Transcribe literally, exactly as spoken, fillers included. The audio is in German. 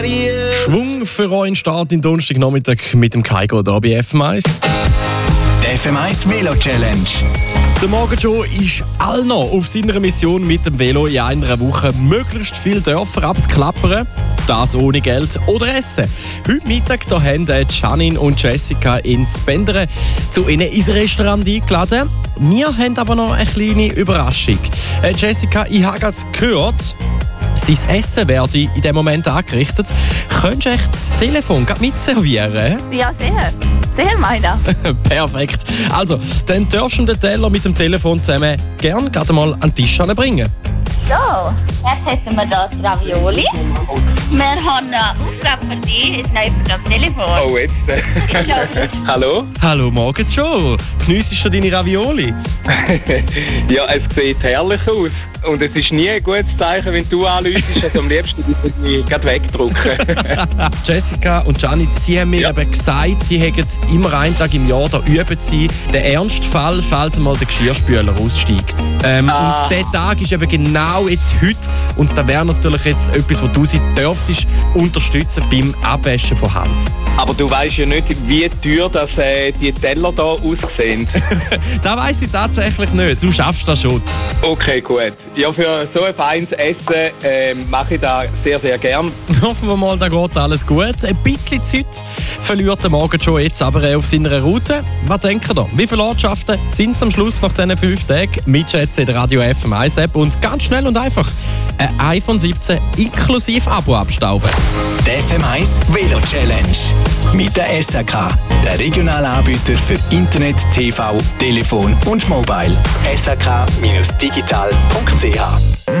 Schwung für euren Start in Donnerstagnachmittag mit dem Kaigo hier bei F M eins. Die F M eins Velo Challenge. Der Morgenshow ist all noch auf seiner Mission mit dem Velo in einer Woche möglichst viele Dörfer abzuklappern. Das ohne Geld oder Essen. Heute Mittag da haben Janine und Jessica ins Bendere zu ihnen ins Restaurant eingeladen. Wir haben aber noch eine kleine Überraschung. Äh, Jessica, ich habe gerade gehört, sein Essen werde in diesem Moment angerichtet. Könntest du echt das Telefon gerade mitservieren? Ja, sehr. Sehr, meiner. Perfekt. Also, dann darfst du den Teller mit dem Telefon zusammen gerne gerade mal an den Tisch bringen. So, jetzt hätten wir das Ravioli. Wir haben eine Aufgabe für dich, jetzt neben dem Telefon. Oh, jetzt. Äh. Hallo? Hallo, Morgenshow. Geniessest du deine Ravioli? Ja, es sieht herrlich aus. Und es ist nie ein gutes Zeichen, wenn du anrufst. Also am liebsten würde ich gerade wegdrücken. Jessica und Gianni, sie haben mir Ja. eben gesagt, sie hätten immer einen Tag im Jahr da üben sie den Ernstfall, falls mal der Geschirrspüler aussteigt. Ähm, Ah. Und dieser Tag ist eben genau jetzt heute. Und da wäre natürlich jetzt etwas, wo du sie dürftest unterstützen beim Abwaschen von Hand. Aber du weißt ja nicht, wie teuer das, äh, die Teller hier aussehen. Das weiss ich tatsächlich nicht. Du schaffst das schon. Okay, gut. Ja, für so ein feines Essen äh, mache ich das sehr, sehr gern. Hoffen wir mal, da geht alles gut. Ein bisschen Zeit verliert der Morgenshow jetzt aber auf seiner Route. Was denkt ihr da? Wie viele Ortschaften sind es am Schluss nach diesen fünf Tagen? Mitschätzen in der Radio F M eins App und ganz schnell und einfach ein iPhone siebzehn inklusive Abo abstauben. Die F M eins Velo Challenge. Mit der S A K, der regionale Anbieter für Internet, T V, Telefon und Mobile. S A K Bindestrich digital Punkt c h